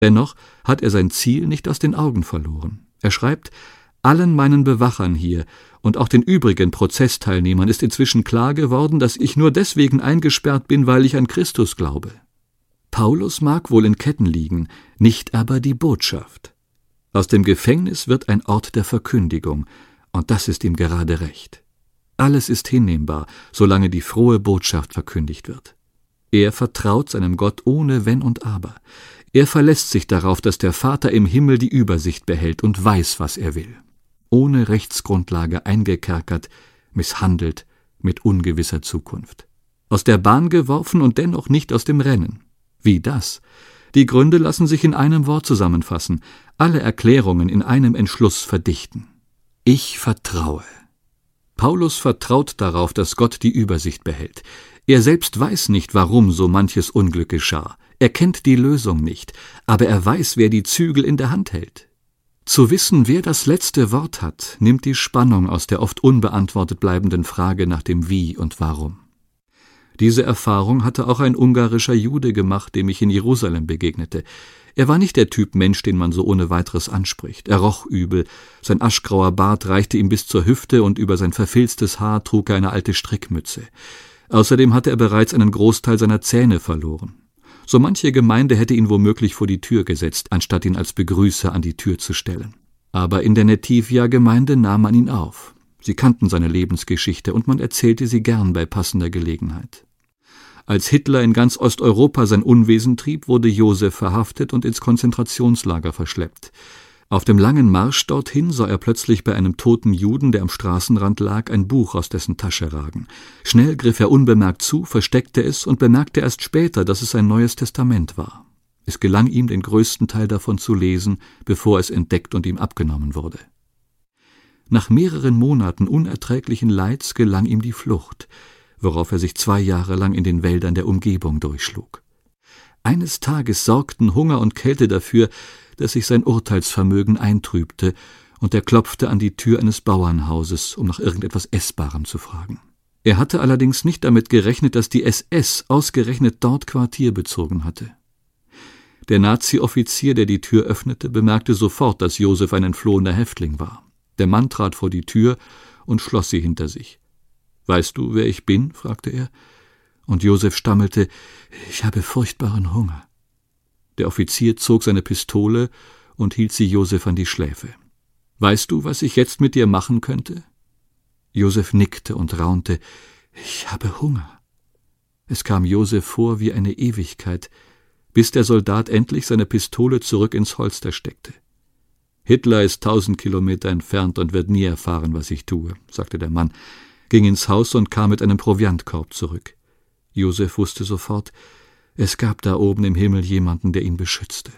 Dennoch hat er sein Ziel nicht aus den Augen verloren. Er schreibt: »Allen meinen Bewachern hier und auch den übrigen Prozessteilnehmern ist inzwischen klar geworden, dass ich nur deswegen eingesperrt bin, weil ich an Christus glaube. Paulus mag wohl in Ketten liegen, nicht aber die Botschaft. Aus dem Gefängnis wird ein Ort der Verkündigung, und das ist ihm gerade recht. Alles ist hinnehmbar, solange die frohe Botschaft verkündigt wird. Er vertraut seinem Gott ohne Wenn und Aber. Er verlässt sich darauf, dass der Vater im Himmel die Übersicht behält und weiß, was er will. Ohne Rechtsgrundlage eingekerkert, misshandelt, mit ungewisser Zukunft. Aus der Bahn geworfen und dennoch nicht aus dem Rennen. Wie das? Die Gründe lassen sich in einem Wort zusammenfassen, alle Erklärungen in einem Entschluss verdichten. Ich vertraue. Paulus vertraut darauf, dass Gott die Übersicht behält. Er selbst weiß nicht, warum so manches Unglück geschah. Er kennt die Lösung nicht, aber er weiß, wer die Zügel in der Hand hält. Zu wissen, wer das letzte Wort hat, nimmt die Spannung aus der oft unbeantwortet bleibenden Frage nach dem Wie und Warum. Diese Erfahrung hatte auch ein ungarischer Jude gemacht, dem ich in Jerusalem begegnete. Er war nicht der Typ Mensch, den man so ohne weiteres anspricht. Er roch übel, sein aschgrauer Bart reichte ihm bis zur Hüfte und über sein verfilztes Haar trug er eine alte Strickmütze. Außerdem hatte er bereits einen Großteil seiner Zähne verloren. So manche Gemeinde hätte ihn womöglich vor die Tür gesetzt, anstatt ihn als Begrüßer an die Tür zu stellen. Aber in der Netivia-Gemeinde nahm man ihn auf. Sie kannten seine Lebensgeschichte und man erzählte sie gern bei passender Gelegenheit. Als Hitler in ganz Osteuropa sein Unwesen trieb, wurde Josef verhaftet und ins Konzentrationslager verschleppt. Auf dem langen Marsch dorthin sah er plötzlich bei einem toten Juden, der am Straßenrand lag, ein Buch aus dessen Tasche ragen. Schnell griff er unbemerkt zu, versteckte es und bemerkte erst später, dass es ein Neues Testament war. Es gelang ihm, den größten Teil davon zu lesen, bevor es entdeckt und ihm abgenommen wurde. Nach mehreren Monaten unerträglichen Leids gelang ihm die Flucht, worauf er sich 2 Jahre lang in den Wäldern der Umgebung durchschlug. Eines Tages sorgten Hunger und Kälte dafür, dass sich sein Urteilsvermögen eintrübte, und er klopfte an die Tür eines Bauernhauses, um nach irgendetwas Essbarem zu fragen. Er hatte allerdings nicht damit gerechnet, dass die SS ausgerechnet dort Quartier bezogen hatte. Der Nazi-Offizier, der die Tür öffnete, bemerkte sofort, dass Josef ein entflohener Häftling war. Der Mann trat vor die Tür und schloss sie hinter sich. »Weißt du, wer ich bin?« fragte er. Und Josef stammelte, »Ich habe furchtbaren Hunger.« Der Offizier zog seine Pistole und hielt sie Josef an die Schläfe. »Weißt du, was ich jetzt mit dir machen könnte?« Josef nickte und raunte, »Ich habe Hunger.« Es kam Josef vor wie eine Ewigkeit, bis der Soldat endlich seine Pistole zurück ins Holster steckte. »Hitler ist 1000 Kilometer entfernt und wird nie erfahren, was ich tue«, sagte der Mann, ging ins Haus und kam mit einem Proviantkorb zurück. Josef wusste sofort, es gab da oben im Himmel jemanden, der ihn beschützte.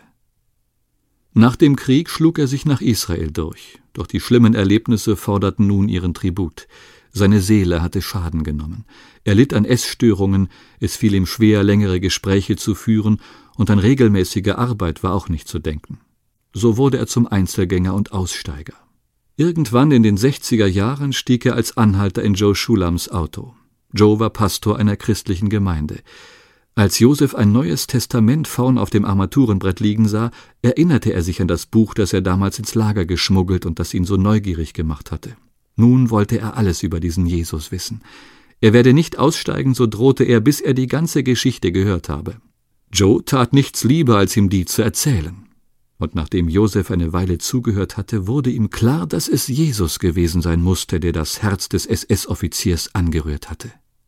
Nach dem Krieg schlug er sich nach Israel durch, doch die schlimmen Erlebnisse forderten nun ihren Tribut. Seine Seele hatte Schaden genommen. Er litt an Essstörungen, es fiel ihm schwer, längere Gespräche zu führen, und an regelmäßige Arbeit war auch nicht zu denken. So wurde er zum Einzelgänger und Aussteiger. Irgendwann in den 60er Jahren stieg er als Anhalter in Joe Schulams Auto. Joe war Pastor einer christlichen Gemeinde. Als Josef ein Neues Testament vorn auf dem Armaturenbrett liegen sah, erinnerte er sich an das Buch, das er damals ins Lager geschmuggelt und das ihn so neugierig gemacht hatte. Nun wollte er alles über diesen Jesus wissen. Er werde nicht aussteigen, so drohte er, bis er die ganze Geschichte gehört habe. Joe tat nichts lieber, als ihm die zu erzählen. Und nachdem Josef eine Weile zugehört hatte, wurde ihm klar, dass es Jesus gewesen sein musste, der das Herz des SS-Offiziers angerührt hatte.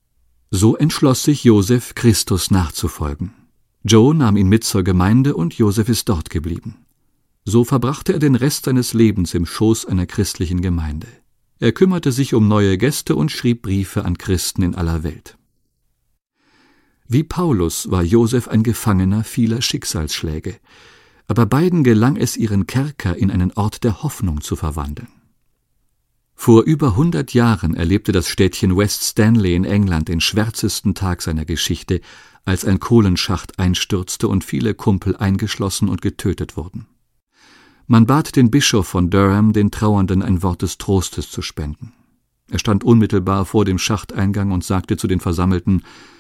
So entschloss sich Josef, Christus nachzufolgen. Joe nahm ihn mit zur Gemeinde und Josef ist dort geblieben. So verbrachte er den Rest seines Lebens im Schoß einer christlichen Gemeinde. Er kümmerte sich um neue Gäste und schrieb Briefe an Christen in aller Welt. Wie Paulus war Josef ein Gefangener vieler Schicksalsschläge, aber beiden gelang es, ihren Kerker in einen Ort der Hoffnung zu verwandeln. Vor über 100 Jahren erlebte das Städtchen West Stanley in England den schwärzesten Tag seiner Geschichte, als ein Kohlenschacht einstürzte und viele Kumpel eingeschlossen und getötet wurden. Man bat den Bischof von Durham, den Trauernden ein Wort des Trostes zu spenden. Er stand unmittelbar vor dem Schachteingang und sagte zu den Versammelten: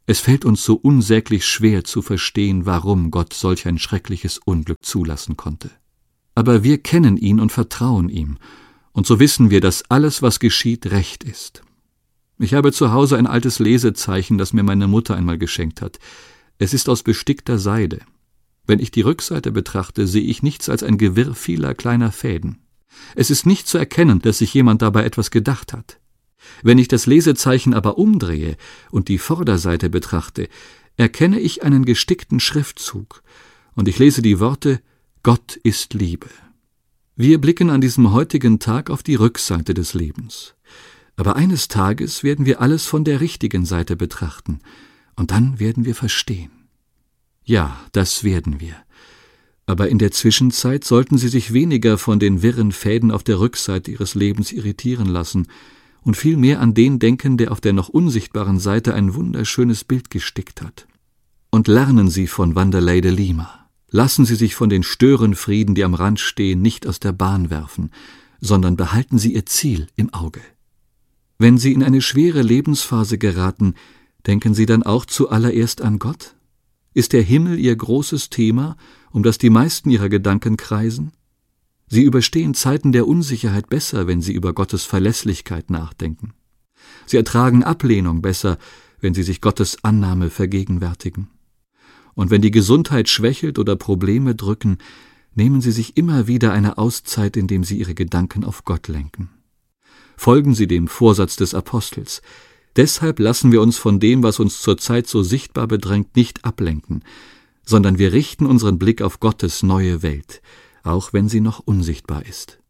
Es fällt uns so unsäglich schwer zu verstehen, warum Gott solch ein schreckliches Unglück zulassen konnte. Aber wir kennen ihn und vertrauen ihm, und so wissen wir, dass alles, was geschieht, recht ist. Ich habe zu Hause ein altes Lesezeichen, das mir meine Mutter einmal geschenkt hat. Es ist aus bestickter Seide. Wenn ich die Rückseite betrachte, sehe ich nichts als ein Gewirr vieler kleiner Fäden. Es ist nicht zu erkennen, dass sich jemand dabei etwas gedacht hat. Wenn ich das Lesezeichen aber umdrehe und die Vorderseite betrachte, erkenne ich einen gestickten Schriftzug, und ich lese die Worte: Gott ist Liebe. Wir blicken an diesem heutigen Tag auf die Rückseite des Lebens. Aber eines Tages werden wir alles von der richtigen Seite betrachten, und dann werden wir verstehen. Ja, das werden wir. Aber in der Zwischenzeit sollten Sie sich weniger von den wirren Fäden auf der Rückseite Ihres Lebens irritieren lassen und vielmehr an den denken, der auf der noch unsichtbaren Seite ein wunderschönes Bild gestickt hat. Und lernen Sie von Wanderlei de Lima. Lassen Sie sich von den Störenfrieden, die am Rand stehen, nicht aus der Bahn werfen, sondern behalten Sie Ihr Ziel im Auge. Wenn Sie in eine schwere Lebensphase geraten, denken Sie dann auch zuallererst an Gott? Ist der Himmel Ihr großes Thema, um das die meisten Ihrer Gedanken kreisen? Sie überstehen Zeiten der Unsicherheit besser, wenn Sie über Gottes Verlässlichkeit nachdenken. Sie ertragen Ablehnung besser, wenn Sie sich Gottes Annahme vergegenwärtigen. Und wenn die Gesundheit schwächelt oder Probleme drücken, nehmen Sie sich immer wieder eine Auszeit, indem Sie Ihre Gedanken auf Gott lenken. Folgen Sie dem Vorsatz des Apostels. Deshalb lassen wir uns von dem, was uns zurzeit so sichtbar bedrängt, nicht ablenken, sondern wir richten unseren Blick auf Gottes neue Welt, auch wenn sie noch unsichtbar ist.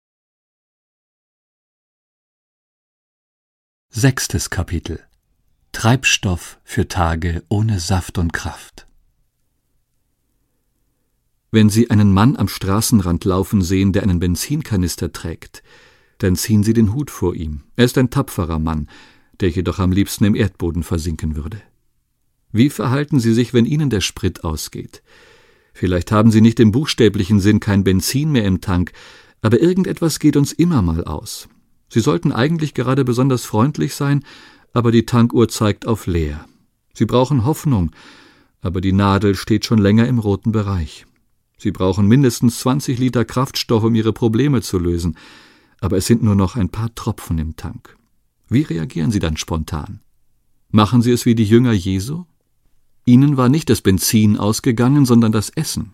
6. Kapitel: Treibstoff für Tage ohne Saft und Kraft. Wenn Sie einen Mann am Straßenrand laufen sehen, der einen Benzinkanister trägt, dann ziehen Sie den Hut vor ihm. Er ist ein tapferer Mann, der jedoch am liebsten im Erdboden versinken würde. Wie verhalten Sie sich, wenn Ihnen der Sprit ausgeht? Vielleicht haben Sie nicht im buchstäblichen Sinn kein Benzin mehr im Tank, aber irgendetwas geht uns immer mal aus. Sie sollten eigentlich gerade besonders freundlich sein, aber die Tankuhr zeigt auf leer. Sie brauchen Hoffnung, aber die Nadel steht schon länger im roten Bereich. Sie brauchen mindestens 20 Liter Kraftstoff, um Ihre Probleme zu lösen, aber es sind nur noch ein paar Tropfen im Tank. Wie reagieren Sie dann spontan? Machen Sie es wie die Jünger Jesu? Ihnen war nicht das Benzin ausgegangen, sondern das Essen.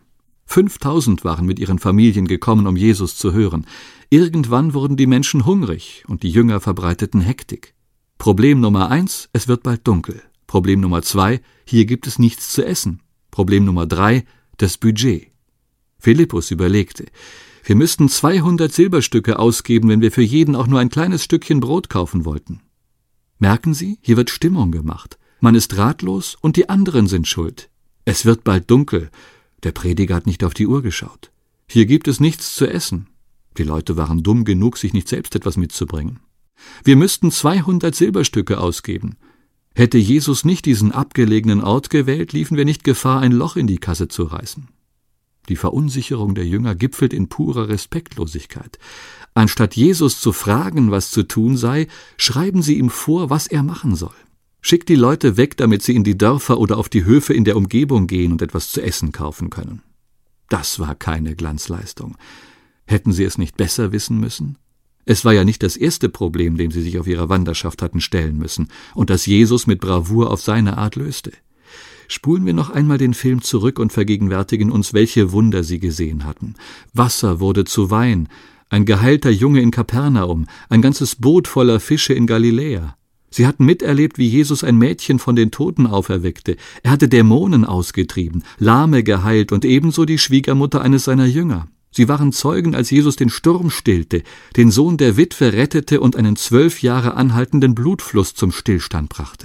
5000 waren mit ihren Familien gekommen, um Jesus zu hören. Irgendwann wurden die Menschen hungrig und die Jünger verbreiteten Hektik. Problem Nummer 1, es wird bald dunkel. Problem Nummer 2, hier gibt es nichts zu essen. Problem Nummer 3, das Budget. Philippus überlegte: Wir müssten 200 Silberstücke ausgeben, wenn wir für jeden auch nur ein kleines Stückchen Brot kaufen wollten. Merken Sie, hier wird Stimmung gemacht. Man ist ratlos und die anderen sind schuld. Es wird bald dunkel. Der Prediger hat nicht auf die Uhr geschaut. Hier gibt es nichts zu essen. Die Leute waren dumm genug, sich nicht selbst etwas mitzubringen. Wir müssten 200 Silberstücke ausgeben. Hätte Jesus nicht diesen abgelegenen Ort gewählt, liefen wir nicht Gefahr, ein Loch in die Kasse zu reißen. Die Verunsicherung der Jünger gipfelt in purer Respektlosigkeit. Anstatt Jesus zu fragen, was zu tun sei, schreiben sie ihm vor, was er machen soll. Schickt die Leute weg, damit sie in die Dörfer oder auf die Höfe in der Umgebung gehen und etwas zu essen kaufen können. Das war keine Glanzleistung. Hätten sie es nicht besser wissen müssen? Es war ja nicht das erste Problem, dem sie sich auf ihrer Wanderschaft hatten stellen müssen und das Jesus mit Bravour auf seine Art löste. Spulen wir noch einmal den Film zurück und vergegenwärtigen uns, welche Wunder sie gesehen hatten. Wasser wurde zu Wein, ein geheilter Junge in Kapernaum, ein ganzes Boot voller Fische in Galiläa. Sie hatten miterlebt, wie Jesus ein Mädchen von den Toten auferweckte. Er hatte Dämonen ausgetrieben, Lahme geheilt und ebenso die Schwiegermutter eines seiner Jünger. Sie waren Zeugen, als Jesus den Sturm stillte, den Sohn der Witwe rettete und einen 12 Jahre anhaltenden Blutfluss zum Stillstand brachte.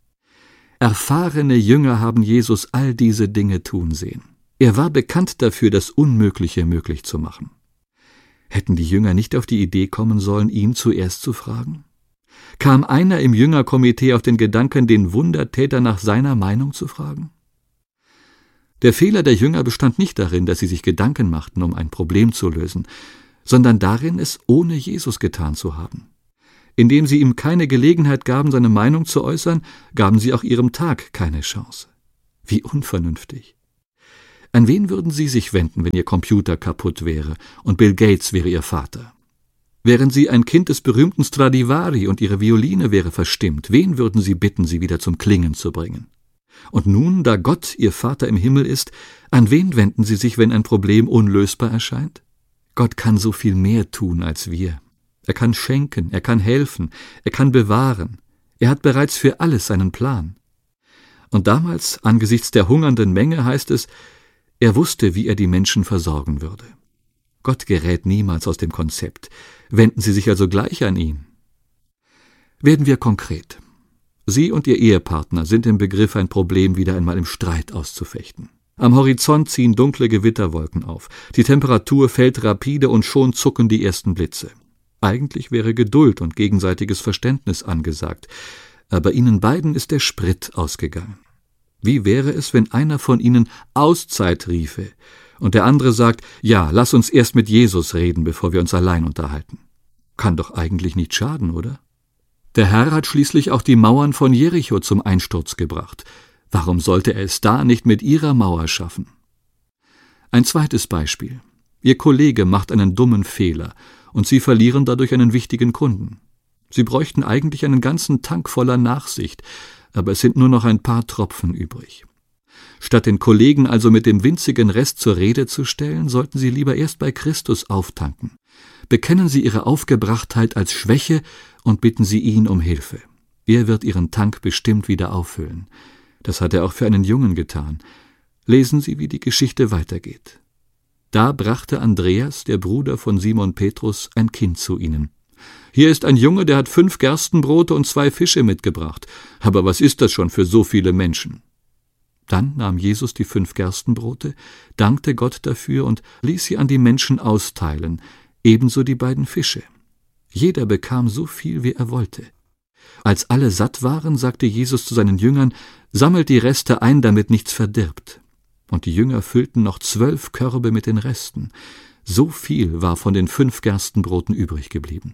Erfahrene Jünger haben Jesus all diese Dinge tun sehen. Er war bekannt dafür, das Unmögliche möglich zu machen. Hätten die Jünger nicht auf die Idee kommen sollen, ihn zuerst zu fragen? Kam einer im Jüngerkomitee auf den Gedanken, den Wundertäter nach seiner Meinung zu fragen? Der Fehler der Jünger bestand nicht darin, dass sie sich Gedanken machten, um ein Problem zu lösen, sondern darin, es ohne Jesus getan zu haben. Indem sie ihm keine Gelegenheit gaben, seine Meinung zu äußern, gaben sie auch ihrem Tag keine Chance. Wie unvernünftig. An wen würden Sie sich wenden, wenn Ihr Computer kaputt wäre und Bill Gates wäre Ihr Vater? Wären Sie ein Kind des berühmten Stradivari und Ihre Violine wäre verstimmt, wen würden Sie bitten, sie wieder zum Klingen zu bringen? Und nun, da Gott, Ihr Vater im Himmel ist, an wen wenden Sie sich, wenn ein Problem unlösbar erscheint? Gott kann so viel mehr tun als wir. Er kann schenken, er kann helfen, er kann bewahren. Er hat bereits für alles einen Plan. Und damals, angesichts der hungernden Menge, heißt es, er wusste, wie er die Menschen versorgen würde. Gott gerät niemals aus dem Konzept. Wenden Sie sich also gleich an ihn. Werden wir konkret. Sie und Ihr Ehepartner sind im Begriff, ein Problem wieder einmal im Streit auszufechten. Am Horizont ziehen dunkle Gewitterwolken auf. Die Temperatur fällt rapide und schon zucken die ersten Blitze. Eigentlich wäre Geduld und gegenseitiges Verständnis angesagt. Aber Ihnen beiden ist der Sprit ausgegangen. Wie wäre es, wenn einer von Ihnen Auszeit riefe und der andere sagt, ja, lass uns erst mit Jesus reden, bevor wir uns allein unterhalten? Kann doch eigentlich nicht schaden, oder? Der Herr hat schließlich auch die Mauern von Jericho zum Einsturz gebracht. Warum sollte er es da nicht mit Ihrer Mauer schaffen? Ein zweites Beispiel. Ihr Kollege macht einen dummen Fehler und Sie verlieren dadurch einen wichtigen Kunden. Sie bräuchten eigentlich einen ganzen Tank voller Nachsicht, aber es sind nur noch ein paar Tropfen übrig. Statt den Kollegen also mit dem winzigen Rest zur Rede zu stellen, sollten Sie lieber erst bei Christus auftanken. Bekennen Sie Ihre Aufgebrachtheit als Schwäche und bitten Sie ihn um Hilfe. Er wird Ihren Tank bestimmt wieder auffüllen. Das hat er auch für einen Jungen getan. Lesen Sie, wie die Geschichte weitergeht. Da brachte Andreas, der Bruder von Simon Petrus, ein Kind zu ihnen. »Hier ist ein Junge, der hat 5 Gerstenbrote und 2 Fische mitgebracht. Aber was ist das schon für so viele Menschen?« Dann nahm Jesus die 5 Gerstenbrote, dankte Gott dafür und ließ sie an die Menschen austeilen, ebenso die 2 Fische. Jeder bekam so viel, wie er wollte. Als alle satt waren, sagte Jesus zu seinen Jüngern, »Sammelt die Reste ein, damit nichts verdirbt.« Und die Jünger füllten noch 12 Körbe mit den Resten. So viel war von den 5 Gerstenbroten übrig geblieben.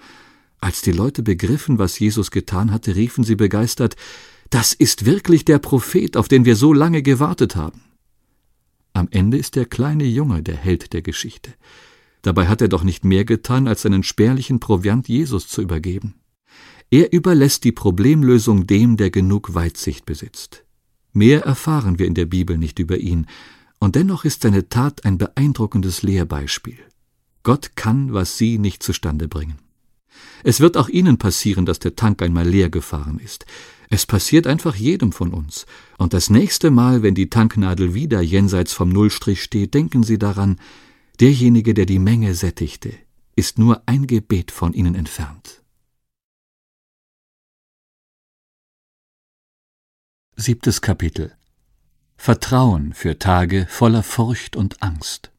Als die Leute begriffen, was Jesus getan hatte, riefen sie begeistert, »Das ist wirklich der Prophet, auf den wir so lange gewartet haben.« Am Ende ist der kleine Junge der Held der Geschichte. Dabei hat er doch nicht mehr getan, als seinen spärlichen Proviant Jesus zu übergeben. Er überlässt die Problemlösung dem, der genug Weitsicht besitzt. Mehr erfahren wir in der Bibel nicht über ihn, und dennoch ist seine Tat ein beeindruckendes Lehrbeispiel. Gott kann, was Sie nicht zustande bringen. Es wird auch Ihnen passieren, dass der Tank einmal leer gefahren ist. Es passiert einfach jedem von uns. Und das nächste Mal, wenn die Tanknadel wieder jenseits vom Nullstrich steht, denken Sie daran, derjenige, der die Menge sättigte, ist nur ein Gebet von Ihnen entfernt. 7. Kapitel. Vertrauen für Tage voller Furcht und Angst.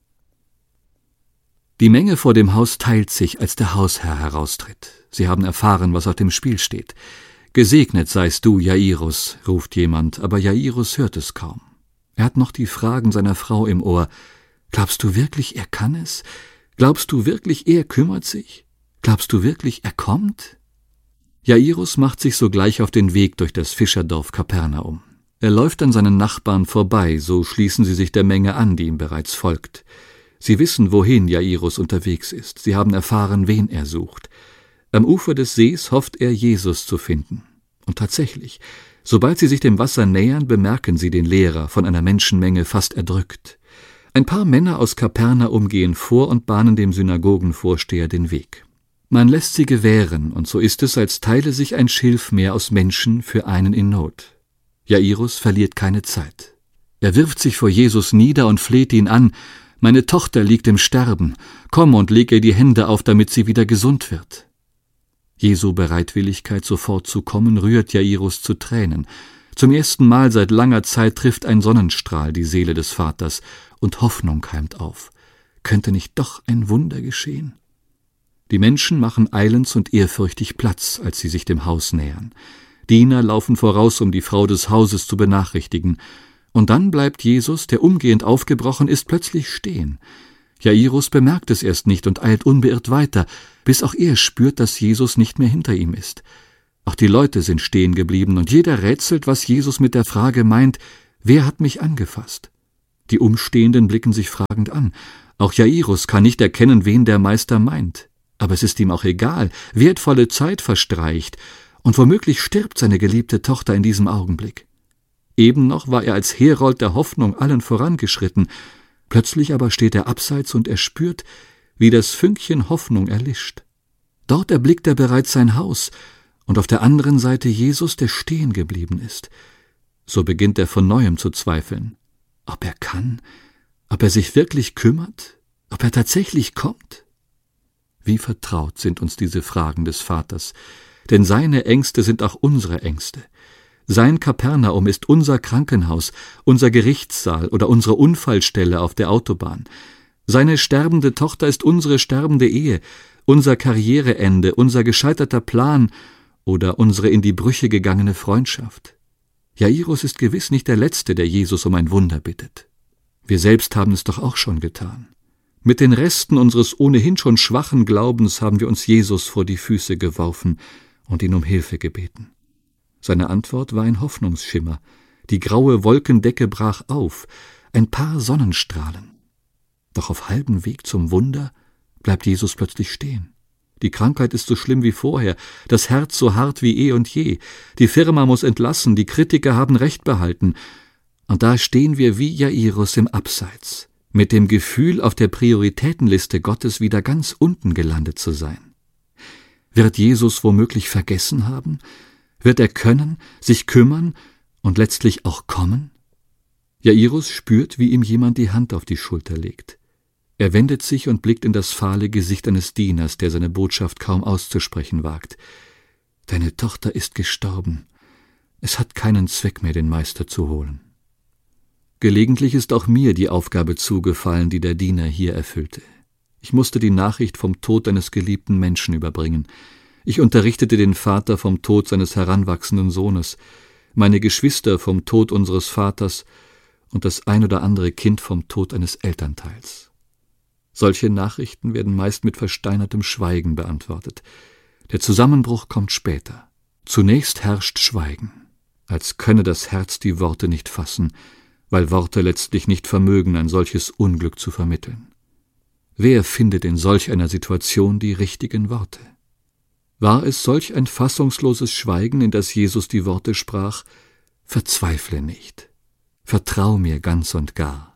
Die Menge vor dem Haus teilt sich, als der Hausherr heraustritt. Sie haben erfahren, was auf dem Spiel steht. »Gesegnet seist du, Jairus«, ruft jemand, aber Jairus hört es kaum. Er hat noch die Fragen seiner Frau im Ohr. »Glaubst du wirklich, er kann es? Glaubst du wirklich, er kümmert sich? Glaubst du wirklich, er kommt?« Jairus macht sich sogleich auf den Weg durch das Fischerdorf Kapernaum. Er läuft an seinen Nachbarn vorbei, so schließen sie sich der Menge an, die ihm bereits folgt. Sie wissen, wohin Jairus unterwegs ist. Sie haben erfahren, wen er sucht. Am Ufer des Sees hofft er, Jesus zu finden. Und tatsächlich, sobald sie sich dem Wasser nähern, bemerken sie den Lehrer, von einer Menschenmenge fast erdrückt. Ein paar Männer aus Kapernaum gehen vor und bahnen dem Synagogenvorsteher den Weg. Man lässt sie gewähren, und so ist es, als teile sich ein Schilfmeer aus Menschen für einen in Not. Jairus verliert keine Zeit. Er wirft sich vor Jesus nieder und fleht ihn an, »Meine Tochter liegt im Sterben. Komm und leg ihr die Hände auf, damit sie wieder gesund wird.« Jesu Bereitwilligkeit, sofort zu kommen, rührt Jairus zu Tränen. Zum ersten Mal seit langer Zeit trifft ein Sonnenstrahl die Seele des Vaters, und Hoffnung keimt auf. Könnte nicht doch ein Wunder geschehen? Die Menschen machen eilends und ehrfürchtig Platz, als sie sich dem Haus nähern. Diener laufen voraus, um die Frau des Hauses zu benachrichtigen. Und dann bleibt Jesus, der umgehend aufgebrochen ist, plötzlich stehen. Jairus bemerkt es erst nicht und eilt unbeirrt weiter, bis auch er spürt, dass Jesus nicht mehr hinter ihm ist. Auch die Leute sind stehen geblieben und jeder rätselt, was Jesus mit der Frage meint, wer hat mich angefasst? Die Umstehenden blicken sich fragend an. Auch Jairus kann nicht erkennen, wen der Meister meint. Aber es ist ihm auch egal, wertvolle Zeit verstreicht und womöglich stirbt seine geliebte Tochter in diesem Augenblick. Eben noch war er als Herold der Hoffnung allen vorangeschritten, plötzlich aber steht er abseits und er spürt, wie das Fünkchen Hoffnung erlischt. Dort erblickt er bereits sein Haus und auf der anderen Seite Jesus, der stehen geblieben ist. So beginnt er von Neuem zu zweifeln. Ob er kann, ob er sich wirklich kümmert, ob er tatsächlich kommt? Wie vertraut sind uns diese Fragen des Vaters, denn seine Ängste sind auch unsere Ängste. Sein Kapernaum ist unser Krankenhaus, unser Gerichtssaal oder unsere Unfallstelle auf der Autobahn. Seine sterbende Tochter ist unsere sterbende Ehe, unser Karriereende, unser gescheiterter Plan oder unsere in die Brüche gegangene Freundschaft. Jairus ist gewiss nicht der Letzte, der Jesus um ein Wunder bittet. Wir selbst haben es doch auch schon getan. Mit den Resten unseres ohnehin schon schwachen Glaubens haben wir uns Jesus vor die Füße geworfen und ihn um Hilfe gebeten. Seine Antwort war ein Hoffnungsschimmer. Die graue Wolkendecke brach auf, ein paar Sonnenstrahlen. Doch auf halbem Weg zum Wunder bleibt Jesus plötzlich stehen. Die Krankheit ist so schlimm wie vorher, das Herz so hart wie eh und je. Die Firma muss entlassen, die Kritiker haben Recht behalten. Und da stehen wir wie Jairus im Abseits, mit dem Gefühl, auf der Prioritätenliste Gottes wieder ganz unten gelandet zu sein. Wird Jesus womöglich vergessen haben? Wird er können, sich kümmern und letztlich auch kommen? Jairus spürt, wie ihm jemand die Hand auf die Schulter legt. Er wendet sich und blickt in das fahle Gesicht eines Dieners, der seine Botschaft kaum auszusprechen wagt. »Deine Tochter ist gestorben. Es hat keinen Zweck mehr, den Meister zu holen.« Gelegentlich ist auch mir die Aufgabe zugefallen, die der Diener hier erfüllte. Ich musste die Nachricht vom Tod eines geliebten Menschen überbringen. Ich unterrichtete den Vater vom Tod seines heranwachsenden Sohnes, meine Geschwister vom Tod unseres Vaters und das ein oder andere Kind vom Tod eines Elternteils. Solche Nachrichten werden meist mit versteinertem Schweigen beantwortet. Der Zusammenbruch kommt später. Zunächst herrscht Schweigen, als könne das Herz die Worte nicht fassen, weil Worte letztlich nicht vermögen, ein solches Unglück zu vermitteln. Wer findet in solch einer Situation die richtigen Worte? War es solch ein fassungsloses Schweigen, in das Jesus die Worte sprach: »Verzweifle nicht, vertrau mir ganz und gar.«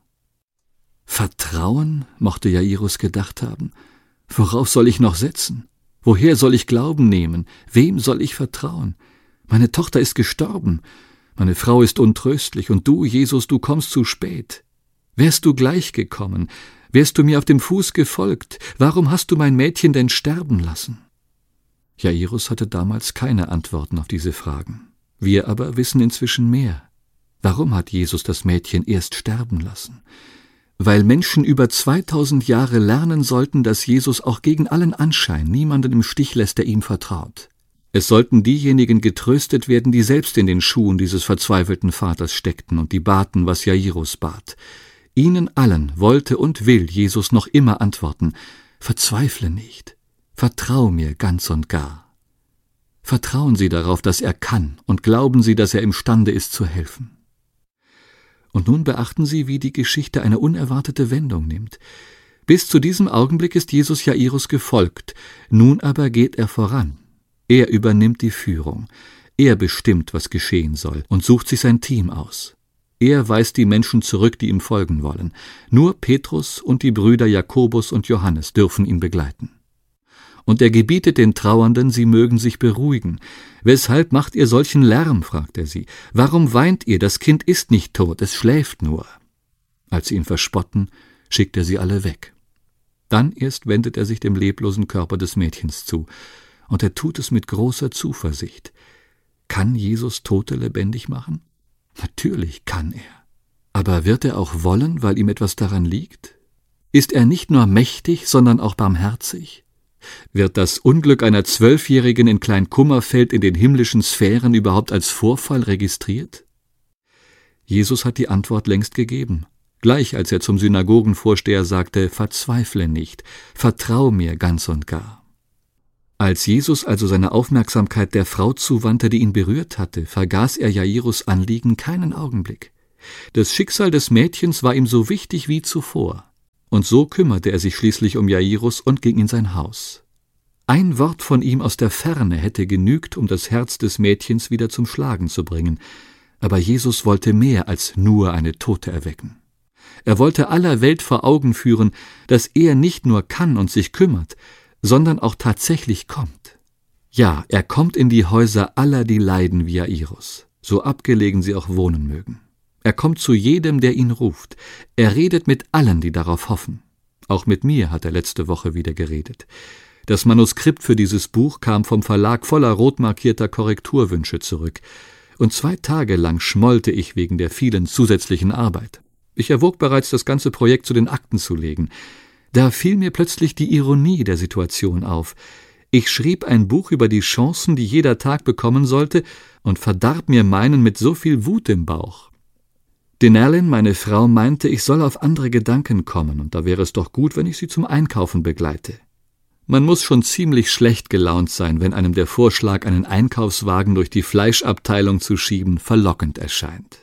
Vertrauen, mochte Jairus gedacht haben. Worauf soll ich noch setzen? Woher soll ich Glauben nehmen? Wem soll ich vertrauen? Meine Tochter ist gestorben. Meine Frau ist untröstlich. Und du, Jesus, du kommst zu spät. Wärst du gleich gekommen? Wärst du mir auf dem Fuß gefolgt? Warum hast du mein Mädchen denn sterben lassen? Jairus hatte damals keine Antworten auf diese Fragen. Wir aber wissen inzwischen mehr. Warum hat Jesus das Mädchen erst sterben lassen? Weil Menschen über 2000 Jahre lernen sollten, dass Jesus auch gegen allen Anschein niemanden im Stich lässt, der ihm vertraut. Es sollten diejenigen getröstet werden, die selbst in den Schuhen dieses verzweifelten Vaters steckten und die baten, was Jairus bat. Ihnen allen wollte und will Jesus noch immer antworten: Verzweifle nicht, vertrau mir ganz und gar. Vertrauen Sie darauf, dass er kann, und glauben Sie, dass er imstande ist zu helfen. Und nun beachten Sie, wie die Geschichte eine unerwartete Wendung nimmt. Bis zu diesem Augenblick ist Jesus Jairus gefolgt, nun aber geht er voran. Er übernimmt die Führung. Er bestimmt, was geschehen soll, und sucht sich sein Team aus. Er weist die Menschen zurück, die ihm folgen wollen. Nur Petrus und die Brüder Jakobus und Johannes dürfen ihn begleiten. Und er gebietet den Trauernden, sie mögen sich beruhigen. »Weshalb macht ihr solchen Lärm?« fragt er sie. »Warum weint ihr? Das Kind ist nicht tot, es schläft nur.« Als sie ihn verspotten, schickt er sie alle weg. Dann erst wendet er sich dem leblosen Körper des Mädchens zu, und er tut es mit großer Zuversicht. Kann Jesus Tote lebendig machen? Natürlich kann er. Aber wird er auch wollen, weil ihm etwas daran liegt? Ist er nicht nur mächtig, sondern auch barmherzig? Wird das Unglück einer 12-Jährigen in Kleinkummerfeld in den himmlischen Sphären überhaupt als Vorfall registriert? Jesus hat die Antwort längst gegeben. gleich als er zum Synagogenvorsteher sagte, »Verzweifle nicht, vertrau mir ganz und gar.« Als Jesus also seine Aufmerksamkeit der Frau zuwandte, die ihn berührt hatte, vergaß er Jairus' Anliegen keinen Augenblick. Das Schicksal des Mädchens war ihm so wichtig wie zuvor. Und so kümmerte er sich schließlich um Jairus und ging in sein Haus. Ein Wort von ihm aus der Ferne hätte genügt, um das Herz des Mädchens wieder zum Schlagen zu bringen. Aber Jesus wollte mehr als nur eine Tote erwecken. Er wollte aller Welt vor Augen führen, dass er nicht nur kann und sich kümmert, sondern auch tatsächlich kommt. Ja, er kommt in die Häuser aller, die leiden wie Jairus, so abgelegen sie auch wohnen mögen. Er kommt zu jedem, der ihn ruft. Er redet mit allen, die darauf hoffen. Auch mit mir hat er letzte Woche wieder geredet. Das Manuskript für dieses Buch kam vom Verlag voller rot markierter Korrekturwünsche zurück. Und 2 Tage lang schmollte ich wegen der vielen zusätzlichen Arbeit. Ich erwog bereits, das ganze Projekt zu den Akten zu legen. Da fiel mir plötzlich die Ironie der Situation auf. Ich schrieb ein Buch über die Chancen, die jeder Tag bekommen sollte, und verdarb mir meinen mit so viel Wut im Bauch. Denalyn, meine Frau, meinte, ich soll auf andere Gedanken kommen, und da wäre es doch gut, wenn ich sie zum Einkaufen begleite. Man muss schon ziemlich schlecht gelaunt sein, wenn einem der Vorschlag, einen Einkaufswagen durch die Fleischabteilung zu schieben, verlockend erscheint.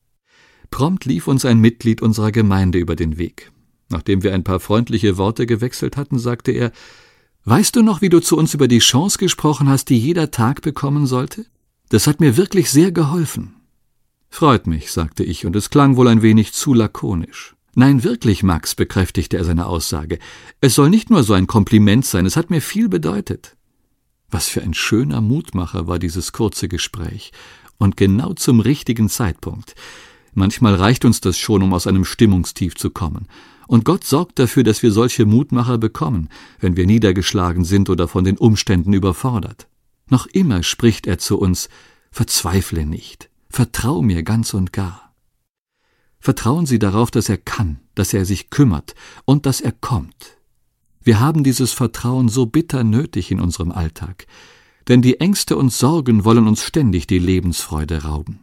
Prompt lief uns ein Mitglied unserer Gemeinde über den Weg. Nachdem wir ein paar freundliche Worte gewechselt hatten, sagte er, »Weißt du noch, wie du zu uns über die Chance gesprochen hast, die jeder Tag bekommen sollte? Das hat mir wirklich sehr geholfen.« »Freut mich«, sagte ich, und es klang wohl ein wenig zu lakonisch. »Nein, wirklich, Max«, bekräftigte er seine Aussage. »Es soll nicht nur so ein Kompliment sein, es hat mir viel bedeutet.« Was für ein schöner Mutmacher war dieses kurze Gespräch. Und genau zum richtigen Zeitpunkt. Manchmal reicht uns das schon, um aus einem Stimmungstief zu kommen. Und Gott sorgt dafür, dass wir solche Mutmacher bekommen, wenn wir niedergeschlagen sind oder von den Umständen überfordert. Noch immer spricht er zu uns, »Verzweifle nicht. Vertrau mir ganz und gar.« Vertrauen Sie darauf, dass er kann, dass er sich kümmert und dass er kommt. Wir haben dieses Vertrauen so bitter nötig in unserem Alltag, denn die Ängste und Sorgen wollen uns ständig die Lebensfreude rauben.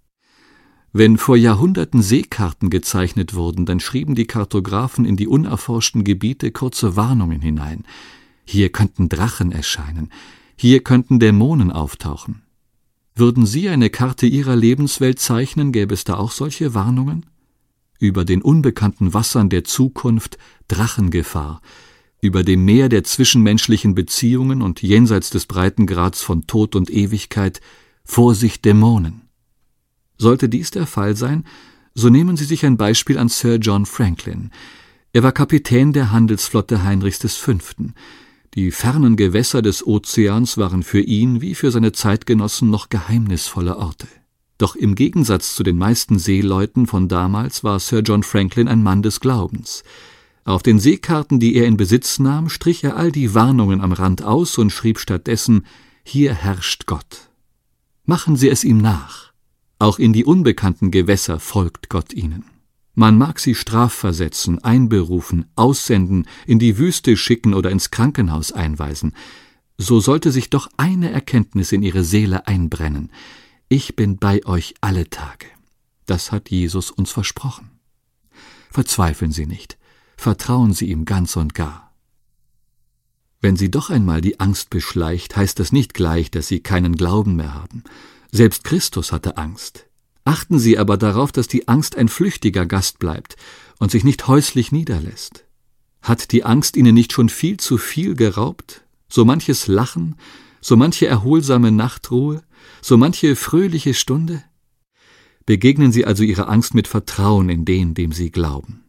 Wenn vor Jahrhunderten Seekarten gezeichnet wurden, dann schrieben die Kartografen in die unerforschten Gebiete kurze Warnungen hinein. Hier könnten Drachen erscheinen, hier könnten Dämonen auftauchen. Würden Sie eine Karte Ihrer Lebenswelt zeichnen, gäbe es da auch solche Warnungen? Über den unbekannten Wassern der Zukunft Drachengefahr, über dem Meer der zwischenmenschlichen Beziehungen und jenseits des Breitengrads von Tod und Ewigkeit Vorsicht Dämonen. Sollte dies der Fall sein, so nehmen Sie sich ein Beispiel an Sir John Franklin. Er war Kapitän der Handelsflotte Heinrichs V. Die fernen Gewässer des Ozeans waren für ihn wie für seine Zeitgenossen noch geheimnisvolle Orte. Doch im Gegensatz zu den meisten Seeleuten von damals war Sir John Franklin ein Mann des Glaubens. Auf den Seekarten, die er in Besitz nahm, strich er all die Warnungen am Rand aus und schrieb stattdessen, »Hier herrscht Gott. Machen Sie es ihm nach. Auch in die unbekannten Gewässer folgt Gott ihnen. Man mag sie strafversetzen, einberufen, aussenden, in die Wüste schicken oder ins Krankenhaus einweisen. So sollte sich doch eine Erkenntnis in ihre Seele einbrennen. Ich bin bei euch alle Tage. Das hat Jesus uns versprochen. Verzweifeln Sie nicht. Vertrauen Sie ihm ganz und gar. Wenn Sie doch einmal die Angst beschleicht, heißt das nicht gleich, dass Sie keinen Glauben mehr haben. Selbst Christus hatte Angst. Achten Sie aber darauf, dass die Angst ein flüchtiger Gast bleibt und sich nicht häuslich niederlässt. Hat die Angst Ihnen nicht schon viel zu viel geraubt? So manches Lachen, so manche erholsame Nachtruhe, so manche fröhliche Stunde? Begegnen Sie also Ihrer Angst mit Vertrauen in den, dem Sie glauben.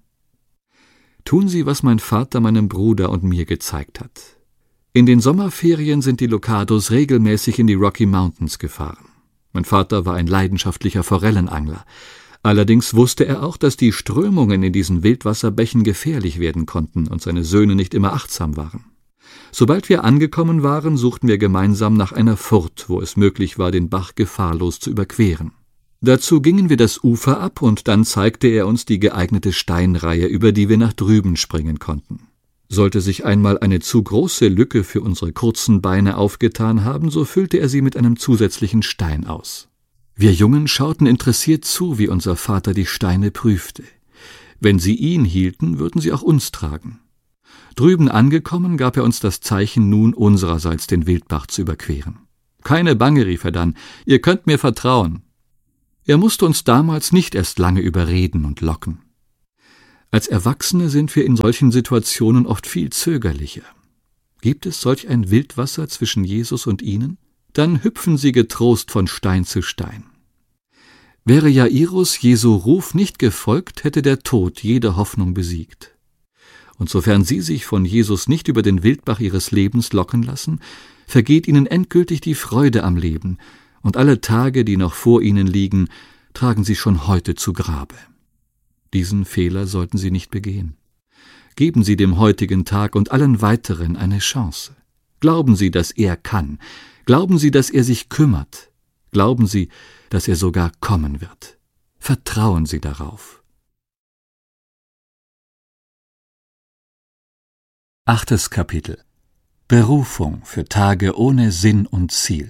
Tun Sie, was mein Vater meinem Bruder und mir gezeigt hat. In den Sommerferien sind die Locados regelmäßig in die Rocky Mountains gefahren. Mein Vater war ein leidenschaftlicher Forellenangler. Allerdings wusste er auch, dass die Strömungen in diesen Wildwasserbächen gefährlich werden konnten und seine Söhne nicht immer achtsam waren. Sobald wir angekommen waren, suchten wir gemeinsam nach einer Furt, wo es möglich war, den Bach gefahrlos zu überqueren. Dazu gingen wir das Ufer ab und dann zeigte er uns die geeignete Steinreihe, über die wir nach drüben springen konnten. Sollte sich einmal eine zu große Lücke für unsere kurzen Beine aufgetan haben, so füllte er sie mit einem zusätzlichen Stein aus. Wir Jungen schauten interessiert zu, wie unser Vater die Steine prüfte. Wenn sie ihn hielten, würden sie auch uns tragen. Drüben angekommen, gab er uns das Zeichen, nun unsererseits den Wildbach zu überqueren. »Keine Bange«, rief er dann, »ihr könnt mir vertrauen.« Er musste uns damals nicht erst lange überreden und locken. Als Erwachsene sind wir in solchen Situationen oft viel zögerlicher. Gibt es solch ein Wildwasser zwischen Jesus und ihnen? Dann hüpfen sie getrost von Stein zu Stein. Wäre Jairus Jesu Ruf nicht gefolgt, hätte der Tod jede Hoffnung besiegt. Und sofern sie sich von Jesus nicht über den Wildbach ihres Lebens locken lassen, vergeht ihnen endgültig die Freude am Leben, und alle Tage, die noch vor ihnen liegen, tragen sie schon heute zu Grabe. Diesen Fehler sollten sie nicht begehen. Geben Sie dem heutigen Tag und allen weiteren eine Chance. Glauben Sie, dass er kann. Glauben Sie, dass er sich kümmert. Glauben Sie, dass er sogar kommen wird. Vertrauen Sie darauf. 8. Kapitel. Berufung für Tage ohne Sinn und Ziel.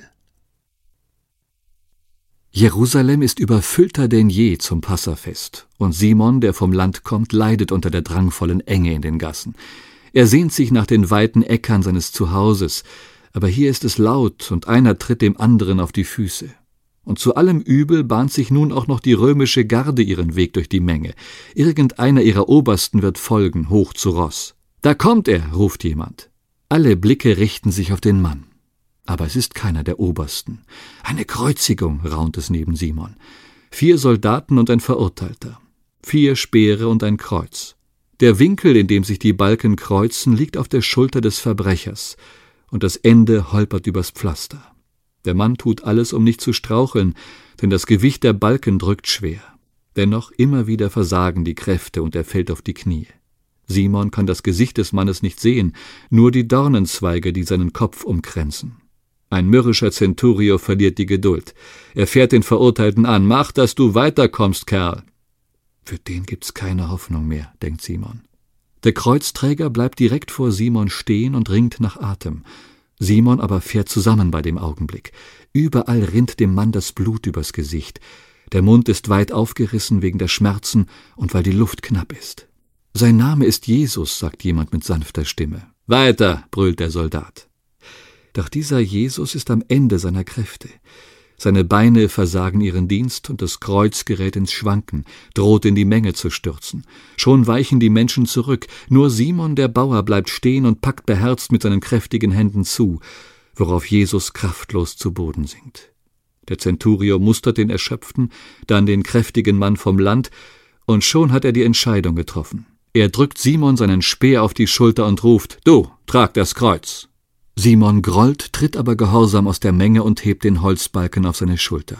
Jerusalem ist überfüllter denn je zum Passafest, und Simon, der vom Land kommt, leidet unter der drangvollen Enge in den Gassen. Er sehnt sich nach den weiten Äckern seines Zuhauses, aber hier ist es laut, und einer tritt dem anderen auf die Füße. Und zu allem Übel bahnt sich nun auch noch die römische Garde ihren Weg durch die Menge. Irgendeiner ihrer Obersten wird folgen, hoch zu Ross. »Da kommt er«, ruft jemand. Alle Blicke richten sich auf den Mann. Aber es ist keiner der Obersten. »Eine Kreuzigung«, raunt es neben Simon. 4 Soldaten und ein Verurteilter. 4 Speere und ein Kreuz. Der Winkel, in dem sich die Balken kreuzen, liegt auf der Schulter des Verbrechers, und das Ende holpert übers Pflaster. Der Mann tut alles, um nicht zu straucheln, denn das Gewicht der Balken drückt schwer. Dennoch immer wieder versagen die Kräfte, und er fällt auf die Knie. Simon kann das Gesicht des Mannes nicht sehen, nur die Dornenzweige, die seinen Kopf umkränzen. Ein mürrischer Centurio verliert die Geduld. Er fährt den Verurteilten an. »Mach, dass du weiterkommst, Kerl!« Für den gibt's keine Hoffnung mehr, denkt Simon. Der Kreuzträger bleibt direkt vor Simon stehen und ringt nach Atem. Simon aber fährt zusammen bei dem Augenblick. Überall rinnt dem Mann das Blut übers Gesicht. Der Mund ist weit aufgerissen wegen der Schmerzen und weil die Luft knapp ist. »Sein Name ist Jesus«, sagt jemand mit sanfter Stimme. »Weiter«, brüllt der Soldat. Doch dieser Jesus ist am Ende seiner Kräfte. Seine Beine versagen ihren Dienst und das Kreuz gerät ins Schwanken, droht in die Menge zu stürzen. Schon weichen die Menschen zurück, nur Simon der Bauer bleibt stehen und packt beherzt mit seinen kräftigen Händen zu, worauf Jesus kraftlos zu Boden sinkt. Der Centurio mustert den Erschöpften, dann den kräftigen Mann vom Land, und schon hat er die Entscheidung getroffen. Er drückt Simon seinen Speer auf die Schulter und ruft: »Du, trag das Kreuz!« Simon grollt, tritt aber gehorsam aus der Menge und hebt den Holzbalken auf seine Schulter.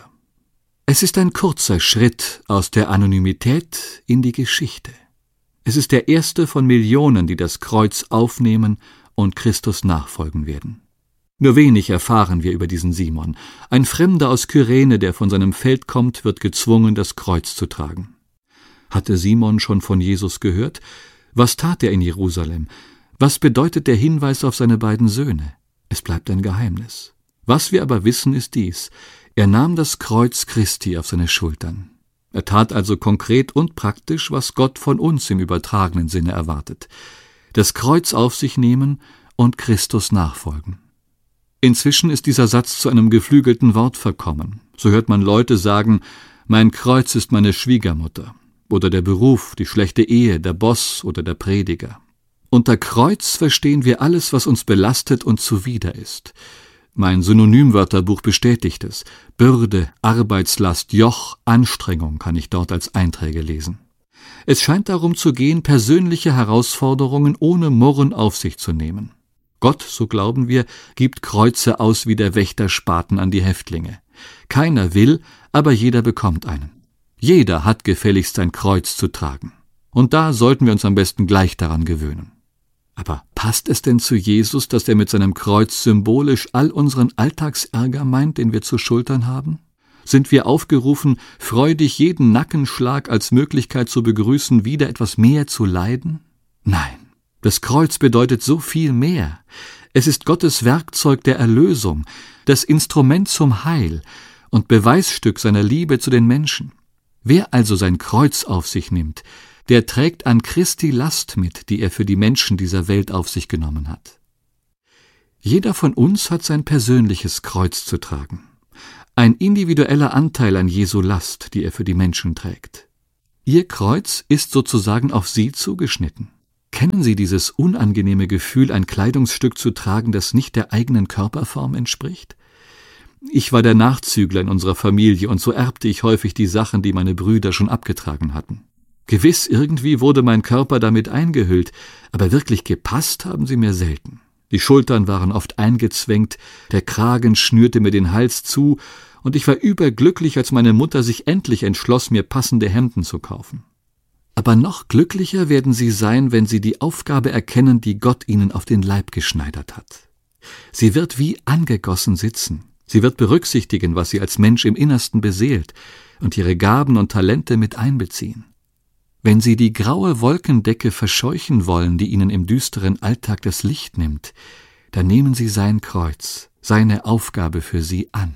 Es ist ein kurzer Schritt aus der Anonymität in die Geschichte. Es ist der erste von Millionen, die das Kreuz aufnehmen und Christus nachfolgen werden. Nur wenig erfahren wir über diesen Simon. Ein Fremder aus Kyrene, der von seinem Feld kommt, wird gezwungen, das Kreuz zu tragen. Hatte Simon schon von Jesus gehört? Was tat er in Jerusalem? Was bedeutet der Hinweis auf seine beiden Söhne? Es bleibt ein Geheimnis. Was wir aber wissen, ist dies: Er nahm das Kreuz Christi auf seine Schultern. Er tat also konkret und praktisch, was Gott von uns im übertragenen Sinne erwartet: das Kreuz auf sich nehmen und Christus nachfolgen. Inzwischen ist dieser Satz zu einem geflügelten Wort verkommen. So hört man Leute sagen: »Mein Kreuz ist meine Schwiegermutter« oder der Beruf, die schlechte Ehe, der Boss oder der Prediger. Unter Kreuz verstehen wir alles, was uns belastet und zuwider ist. Mein Synonymwörterbuch bestätigt es. Bürde, Arbeitslast, Joch, Anstrengung kann ich dort als Einträge lesen. Es scheint darum zu gehen, persönliche Herausforderungen ohne Murren auf sich zu nehmen. Gott, so glauben wir, gibt Kreuze aus wie der Wächter Spaten an die Häftlinge. Keiner will, aber jeder bekommt einen. Jeder hat gefälligst sein Kreuz zu tragen. Und da sollten wir uns am besten gleich daran gewöhnen. Aber passt es denn zu Jesus, dass er mit seinem Kreuz symbolisch all unseren Alltagsärger meint, den wir zu schultern haben? Sind wir aufgerufen, freudig jeden Nackenschlag als Möglichkeit zu begrüßen, wieder etwas mehr zu leiden? Nein, das Kreuz bedeutet so viel mehr. Es ist Gottes Werkzeug der Erlösung, das Instrument zum Heil und Beweisstück seiner Liebe zu den Menschen. Wer also sein Kreuz auf sich nimmt, der trägt an Christi Last mit, die er für die Menschen dieser Welt auf sich genommen hat. Jeder von uns hat sein persönliches Kreuz zu tragen. Ein individueller Anteil an Jesu Last, die er für die Menschen trägt. Ihr Kreuz ist sozusagen auf Sie zugeschnitten. Kennen Sie dieses unangenehme Gefühl, ein Kleidungsstück zu tragen, das nicht der eigenen Körperform entspricht? Ich war der Nachzügler in unserer Familie, und so erbte ich häufig die Sachen, die meine Brüder schon abgetragen hatten. Gewiss, irgendwie wurde mein Körper damit eingehüllt, aber wirklich gepasst haben sie mir selten. Die Schultern waren oft eingezwängt, der Kragen schnürte mir den Hals zu, und ich war überglücklich, als meine Mutter sich endlich entschloss, mir passende Hemden zu kaufen. Aber noch glücklicher werden sie sein, wenn sie die Aufgabe erkennen, die Gott ihnen auf den Leib geschneidert hat. Sie wird wie angegossen sitzen. Sie wird berücksichtigen, was sie als Mensch im Innersten beseelt, und ihre Gaben und Talente mit einbeziehen. Wenn sie die graue Wolkendecke verscheuchen wollen, die ihnen im düsteren Alltag das Licht nimmt, dann nehmen sie sein Kreuz, seine Aufgabe für sie an.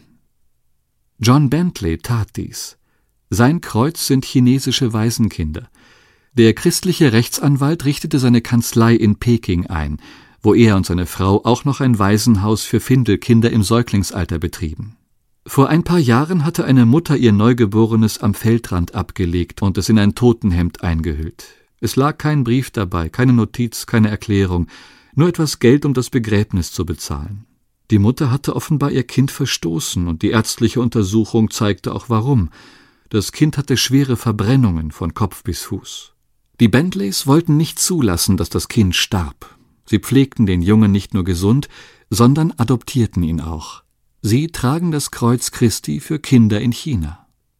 John Bentley tat dies. Sein Kreuz sind chinesische Waisenkinder. Der christliche Rechtsanwalt richtete seine Kanzlei in Peking ein, wo er und seine Frau auch noch ein Waisenhaus für Findelkinder im Säuglingsalter betrieben. Vor ein paar Jahren hatte eine Mutter ihr Neugeborenes am Feldrand abgelegt und es in ein Totenhemd eingehüllt. Es lag kein Brief dabei, keine Notiz, keine Erklärung, nur etwas Geld, um das Begräbnis zu bezahlen. Die Mutter hatte offenbar ihr Kind verstoßen, und die ärztliche Untersuchung zeigte auch warum. Das Kind hatte schwere Verbrennungen von Kopf bis Fuß. Die Bentleys wollten nicht zulassen, dass das Kind starb. Sie pflegten den Jungen nicht nur gesund, sondern adoptierten ihn auch. Sie tragen das Kreuz Christi für Kinder in China.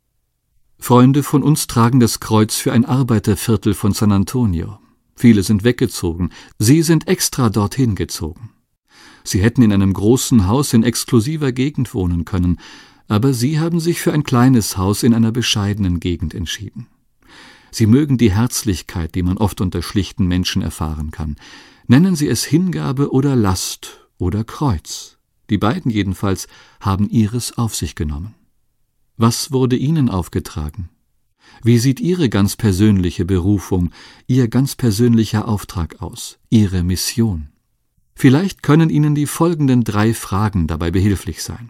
Freunde von uns tragen das Kreuz für ein Arbeiterviertel von San Antonio. Viele sind weggezogen, sie sind extra dorthin gezogen. Sie hätten in einem großen Haus in exklusiver Gegend wohnen können, aber sie haben sich für ein kleines Haus in einer bescheidenen Gegend entschieden. Sie mögen die Herzlichkeit, die man oft unter schlichten Menschen erfahren kann. Nennen Sie es Hingabe oder Last oder Kreuz. Die beiden jedenfalls haben ihres auf sich genommen. Was wurde Ihnen aufgetragen? Wie sieht Ihre ganz persönliche Berufung, Ihr ganz persönlicher Auftrag aus, Ihre Mission? Vielleicht können Ihnen die folgenden 3 Fragen dabei behilflich sein.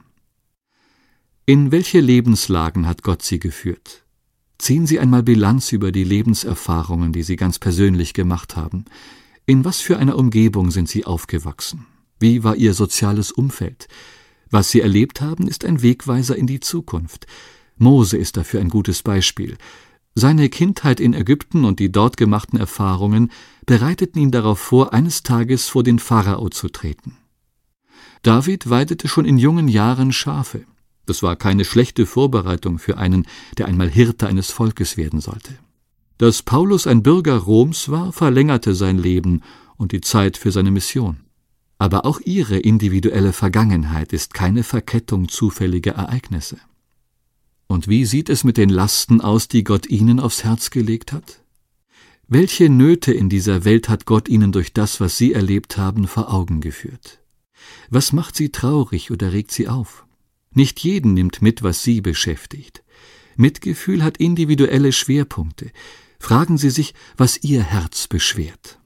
In welche Lebenslagen hat Gott Sie geführt? Ziehen Sie einmal Bilanz über die Lebenserfahrungen, die Sie ganz persönlich gemacht haben. In was für einer Umgebung sind Sie aufgewachsen? Wie war Ihr soziales Umfeld? Was Sie erlebt haben, ist ein Wegweiser in die Zukunft. Mose ist dafür ein gutes Beispiel. Seine Kindheit in Ägypten und die dort gemachten Erfahrungen bereiteten ihn darauf vor, eines Tages vor den Pharao zu treten. David weidete schon in jungen Jahren Schafe. Das war keine schlechte Vorbereitung für einen, der einmal Hirte eines Volkes werden sollte. Dass Paulus ein Bürger Roms war, verlängerte sein Leben und die Zeit für seine Mission. Aber auch ihre individuelle Vergangenheit ist keine Verkettung zufälliger Ereignisse. Und wie sieht es mit den Lasten aus, die Gott ihnen aufs Herz gelegt hat? Welche Nöte in dieser Welt hat Gott ihnen durch das, was sie erlebt haben, vor Augen geführt? Was macht sie traurig oder regt sie auf? Nicht jeden nimmt mit, was sie beschäftigt. Mitgefühl hat individuelle Schwerpunkte. Fragen Sie sich, was Ihr Herz beschwert.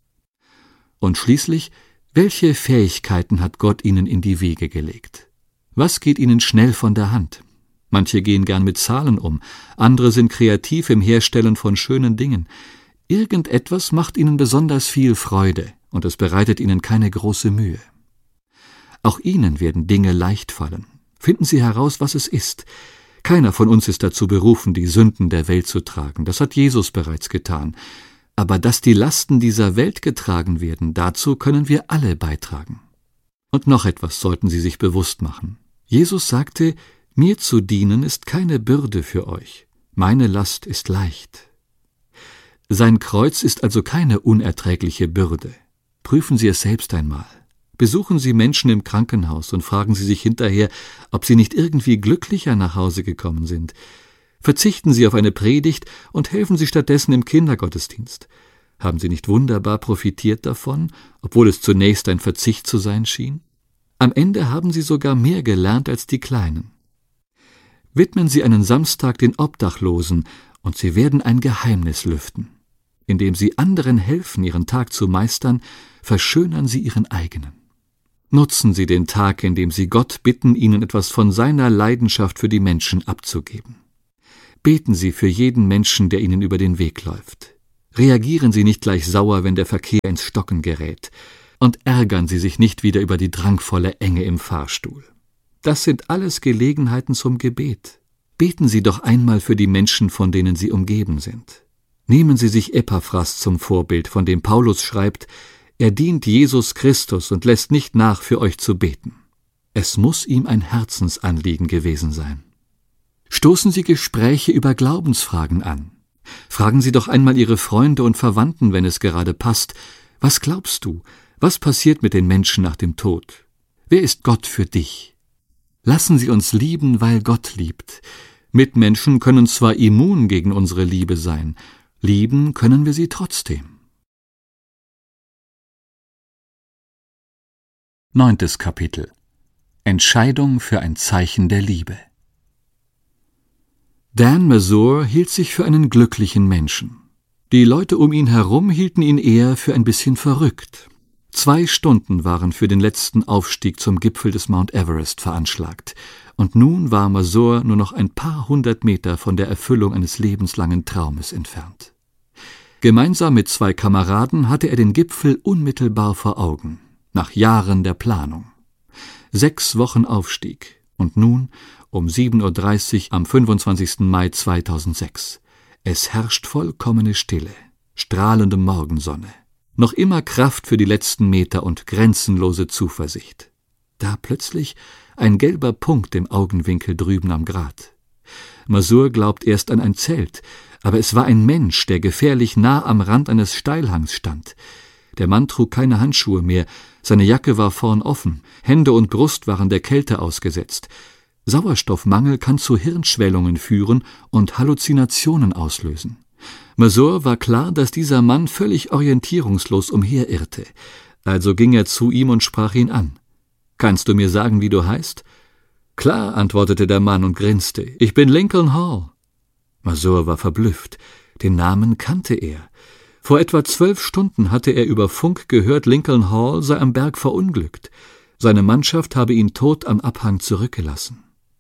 Und schließlich, welche Fähigkeiten hat Gott Ihnen in die Wege gelegt? Was geht Ihnen schnell von der Hand? Manche gehen gern mit Zahlen um, andere sind kreativ im Herstellen von schönen Dingen. Irgendetwas macht ihnen besonders viel Freude, und es bereitet ihnen keine große Mühe. Auch Ihnen werden Dinge leicht fallen. Finden Sie heraus, was es ist. Keiner von uns ist dazu berufen, die Sünden der Welt zu tragen. Das hat Jesus bereits getan. Aber dass die Lasten dieser Welt getragen werden, dazu können wir alle beitragen. Und noch etwas sollten Sie sich bewusst machen. Jesus sagte, mir zu dienen ist keine Bürde für euch. Meine Last ist leicht. Sein Kreuz ist also keine unerträgliche Bürde. Prüfen Sie es selbst einmal. Besuchen Sie Menschen im Krankenhaus und fragen Sie sich hinterher, ob sie nicht irgendwie glücklicher nach Hause gekommen sind. Verzichten Sie auf eine Predigt und helfen Sie stattdessen im Kindergottesdienst. Haben Sie nicht wunderbar profitiert davon, obwohl es zunächst ein Verzicht zu sein schien? Am Ende haben Sie sogar mehr gelernt als die Kleinen. Widmen Sie einen Samstag den Obdachlosen, und Sie werden ein Geheimnis lüften. Indem Sie anderen helfen, Ihren Tag zu meistern, verschönern Sie Ihren eigenen. Nutzen Sie den Tag, indem Sie Gott bitten, Ihnen etwas von seiner Leidenschaft für die Menschen abzugeben. Beten Sie für jeden Menschen, der Ihnen über den Weg läuft. Reagieren Sie nicht gleich sauer, wenn der Verkehr ins Stocken gerät. Und ärgern Sie sich nicht wieder über die drangvolle Enge im Fahrstuhl. Das sind alles Gelegenheiten zum Gebet. Beten Sie doch einmal für die Menschen, von denen Sie umgeben sind. Nehmen Sie sich Epaphras zum Vorbild, von dem Paulus schreibt, er dient Jesus Christus und lässt nicht nach, für euch zu beten. Es muss ihm ein Herzensanliegen gewesen sein. Stoßen Sie Gespräche über Glaubensfragen an. Fragen Sie doch einmal Ihre Freunde und Verwandten, wenn es gerade passt, was glaubst du? Was passiert mit den Menschen nach dem Tod? Wer ist Gott für dich? Lassen Sie uns lieben, weil Gott liebt. Mitmenschen können zwar immun gegen unsere Liebe sein, lieben können wir sie trotzdem. 9. Kapitel. Entscheidung für ein Zeichen der Liebe. Dan Mazur hielt sich für einen glücklichen Menschen. Die Leute um ihn herum hielten ihn eher für ein bisschen verrückt. 2 Stunden waren für den letzten Aufstieg zum Gipfel des Mount Everest veranschlagt, und nun war Mazur nur noch ein paar 100 Meter von der Erfüllung eines lebenslangen Traumes entfernt. Gemeinsam mit 2 Kameraden hatte er den Gipfel unmittelbar vor Augen, nach Jahren der Planung. 6 Wochen Aufstieg, und nun um 7:30 Uhr am 25. Mai 2006. Es herrscht vollkommene Stille, strahlende Morgensonne. Noch immer Kraft für die letzten Meter und grenzenlose Zuversicht. Da plötzlich ein gelber Punkt im Augenwinkel drüben am Grat. Mazur glaubt erst an ein Zelt, aber es war ein Mensch, der gefährlich nah am Rand eines Steilhangs stand. Der Mann trug keine Handschuhe mehr, seine Jacke war vorn offen, Hände und Brust waren der Kälte ausgesetzt. Sauerstoffmangel kann zu Hirnschwellungen führen und Halluzinationen auslösen. Mazur war klar, dass dieser Mann völlig orientierungslos umherirrte. Also ging er zu ihm und sprach ihn an. »Kannst du mir sagen, wie du heißt?« »Klar«, antwortete der Mann und grinste. »Ich bin Lincoln Hall.« Mazur war verblüfft. Den Namen kannte er. Vor etwa 12 Stunden hatte er über Funk gehört, Lincoln Hall sei am Berg verunglückt. Seine Mannschaft habe ihn tot am Abhang zurückgelassen.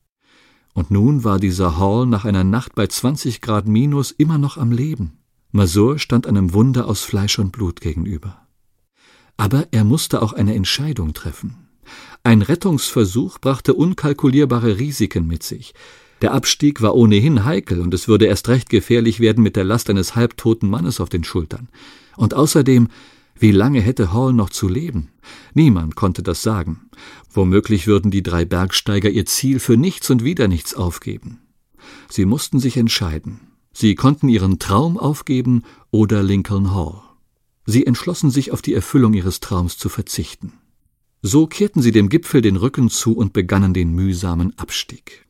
Und nun war dieser Hall nach einer Nacht bei 20 Grad minus immer noch am Leben. Mazur stand einem Wunder aus Fleisch und Blut gegenüber. Aber er musste auch eine Entscheidung treffen. Ein Rettungsversuch brachte unkalkulierbare Risiken mit sich. Der Abstieg war ohnehin heikel und es würde erst recht gefährlich werden mit der Last eines halbtoten Mannes auf den Schultern. Und außerdem, wie lange hätte Hall noch zu leben? Niemand konnte das sagen. Womöglich würden die 3 Bergsteiger ihr Ziel für nichts und wieder nichts aufgeben. Sie mussten sich entscheiden. Sie konnten ihren Traum aufgeben oder Lincoln Hall. Sie entschlossen sich, auf die Erfüllung ihres Traums zu verzichten. So kehrten sie dem Gipfel den Rücken zu und begannen den mühsamen Abstieg.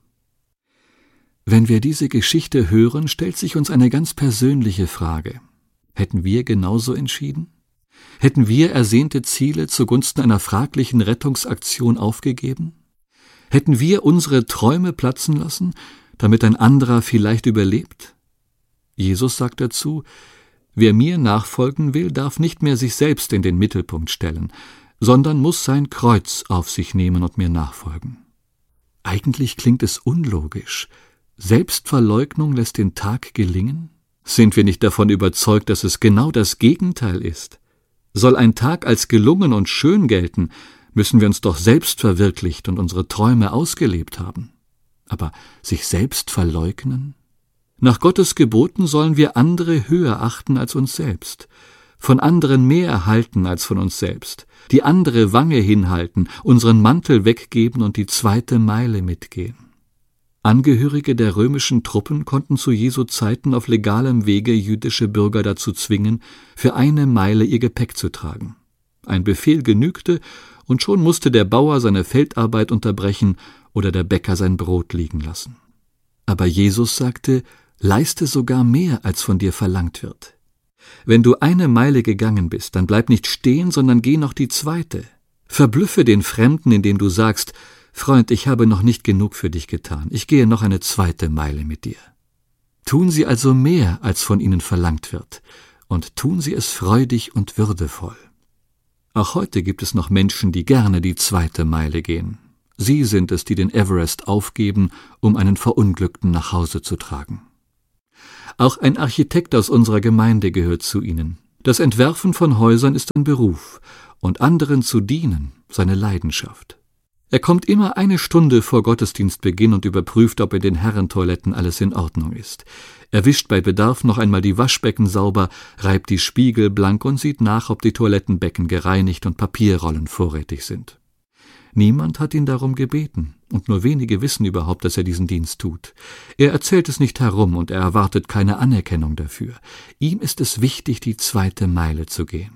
Wenn wir diese Geschichte hören, stellt sich uns eine ganz persönliche Frage. Hätten wir genauso entschieden? Hätten wir ersehnte Ziele zugunsten einer fraglichen Rettungsaktion aufgegeben? Hätten wir unsere Träume platzen lassen, damit ein anderer vielleicht überlebt? Jesus sagt dazu, wer mir nachfolgen will, darf nicht mehr sich selbst in den Mittelpunkt stellen, sondern muss sein Kreuz auf sich nehmen und mir nachfolgen. Eigentlich klingt es unlogisch. Selbstverleugnung lässt den Tag gelingen? Sind wir nicht davon überzeugt, dass es genau das Gegenteil ist? Soll ein Tag als gelungen und schön gelten, müssen wir uns doch selbst verwirklicht und unsere Träume ausgelebt haben. Aber sich selbst verleugnen? Nach Gottes Geboten sollen wir andere höher achten als uns selbst, von anderen mehr erhalten als von uns selbst, die andere Wange hinhalten, unseren Mantel weggeben und die 2. Meile mitgehen. Angehörige der römischen Truppen konnten zu Jesu Zeiten auf legalem Wege jüdische Bürger dazu zwingen, für 1 Meile ihr Gepäck zu tragen. Ein Befehl genügte, und schon musste der Bauer seine Feldarbeit unterbrechen oder der Bäcker sein Brot liegen lassen. Aber Jesus sagte, leiste sogar mehr, als von dir verlangt wird. Wenn du 1 Meile gegangen bist, dann bleib nicht stehen, sondern geh noch die 2. Verblüffe den Fremden, indem du sagst, Freund, ich habe noch nicht genug für dich getan, ich gehe noch eine 2. Meile mit dir. Tun sie also mehr, als von ihnen verlangt wird, und tun sie es freudig und würdevoll. Auch heute gibt es noch Menschen, die gerne die 2. Meile gehen. Sie sind es, die den Everest aufgeben, um einen Verunglückten nach Hause zu tragen. Auch ein Architekt aus unserer Gemeinde gehört zu ihnen. Das Entwerfen von Häusern ist ein Beruf und anderen zu dienen seine Leidenschaft. Er kommt immer 1 Stunde vor Gottesdienstbeginn und überprüft, ob in den Herrentoiletten alles in Ordnung ist. Er wischt bei Bedarf noch einmal die Waschbecken sauber, reibt die Spiegel blank und sieht nach, ob die Toilettenbecken gereinigt und Papierrollen vorrätig sind. Niemand hat ihn darum gebeten, und nur wenige wissen überhaupt, dass er diesen Dienst tut. Er erzählt es nicht herum und er erwartet keine Anerkennung dafür. Ihm ist es wichtig, die 2. Meile zu gehen.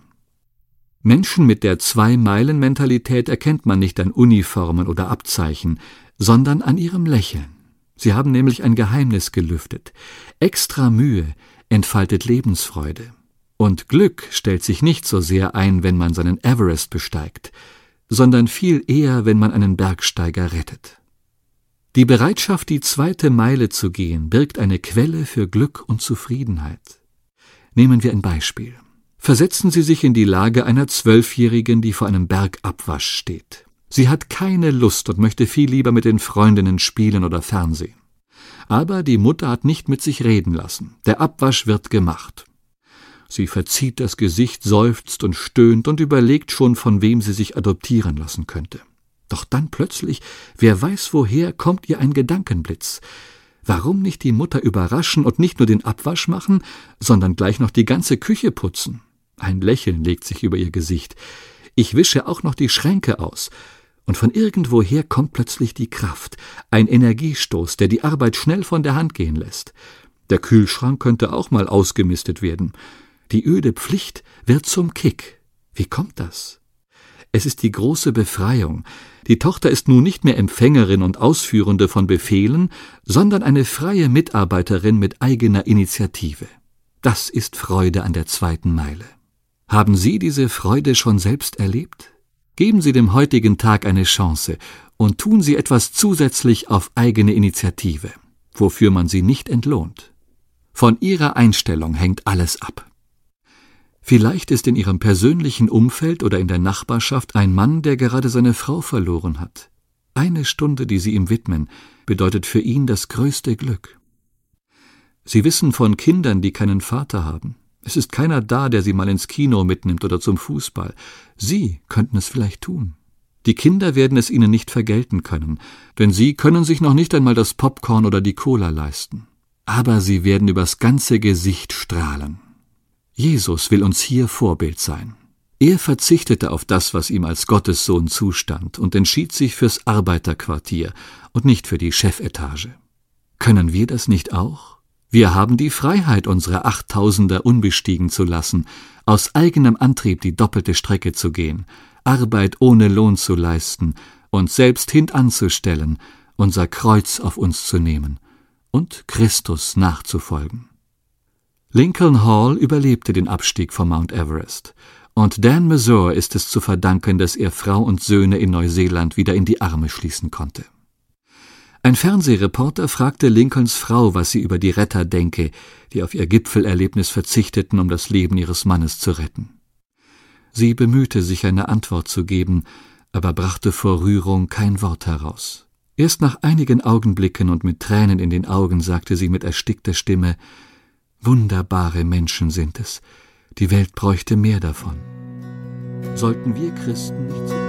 Menschen mit der 2-Meilen-Mentalität erkennt man nicht an Uniformen oder Abzeichen, sondern an ihrem Lächeln. Sie haben nämlich ein Geheimnis gelüftet. Extra Mühe entfaltet Lebensfreude. Und Glück stellt sich nicht so sehr ein, wenn man seinen Everest besteigt, sondern viel eher, wenn man einen Bergsteiger rettet. Die Bereitschaft, die 2. Meile zu gehen, birgt eine Quelle für Glück und Zufriedenheit. Nehmen wir ein Beispiel. Versetzen Sie sich in die Lage einer 12-Jährigen, die vor einem Bergabwasch steht. Sie hat keine Lust und möchte viel lieber mit den Freundinnen spielen oder Fernsehen. Aber die Mutter hat nicht mit sich reden lassen. Der Abwasch wird gemacht. Sie verzieht das Gesicht, seufzt und stöhnt und überlegt schon, von wem sie sich adoptieren lassen könnte. Doch dann plötzlich, wer weiß woher, kommt ihr ein Gedankenblitz. Warum nicht die Mutter überraschen und nicht nur den Abwasch machen, sondern gleich noch die ganze Küche putzen? Ein Lächeln legt sich über ihr Gesicht. Ich wische auch noch die Schränke aus. Und von irgendwoher kommt plötzlich die Kraft, ein Energiestoß, der die Arbeit schnell von der Hand gehen lässt. Der Kühlschrank könnte auch mal ausgemistet werden. Die öde Pflicht wird zum Kick. Wie kommt das? Es ist die große Befreiung. Die Tochter ist nun nicht mehr Empfängerin und Ausführende von Befehlen, sondern eine freie Mitarbeiterin mit eigener Initiative. Das ist Freude an der 2. Meile. Haben Sie diese Freude schon selbst erlebt? Geben Sie dem heutigen Tag eine Chance und tun Sie etwas zusätzlich auf eigene Initiative, wofür man Sie nicht entlohnt. Von Ihrer Einstellung hängt alles ab. Vielleicht ist in Ihrem persönlichen Umfeld oder in der Nachbarschaft ein Mann, der gerade seine Frau verloren hat. 1 Stunde, die Sie ihm widmen, bedeutet für ihn das größte Glück. Sie wissen von Kindern, die keinen Vater haben. Es ist keiner da, der sie mal ins Kino mitnimmt oder zum Fußball. Sie könnten es vielleicht tun. Die Kinder werden es ihnen nicht vergelten können, denn sie können sich noch nicht einmal das Popcorn oder die Cola leisten. Aber sie werden übers ganze Gesicht strahlen. Jesus will uns hier Vorbild sein. Er verzichtete auf das, was ihm als Gottessohn zustand, und entschied sich fürs Arbeiterquartier und nicht für die Chefetage. Können wir das nicht auch? Wir haben die Freiheit, unsere 8000er unbestiegen zu lassen, aus eigenem Antrieb die doppelte Strecke zu gehen, Arbeit ohne Lohn zu leisten, uns selbst hintanzustellen, unser Kreuz auf uns zu nehmen und Christus nachzufolgen. Lincoln Hall überlebte den Abstieg vom Mount Everest, und Dan Mazur ist es zu verdanken, dass er Frau und Söhne in Neuseeland wieder in die Arme schließen konnte. Ein Fernsehreporter fragte Lincolns Frau, was sie über die Retter denke, die auf ihr Gipfelerlebnis verzichteten, um das Leben ihres Mannes zu retten. Sie bemühte sich, eine Antwort zu geben, aber brachte vor Rührung kein Wort heraus. Erst nach einigen Augenblicken und mit Tränen in den Augen sagte sie mit erstickter Stimme: »Wunderbare Menschen sind es. Die Welt bräuchte mehr davon.« Sollten wir Christen nicht so